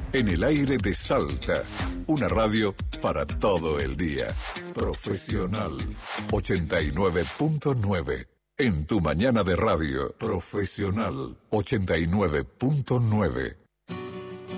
En el aire de Salta, una radio para todo el día. Profesional 89.9. En tu mañana de radio. Profesional 89.9.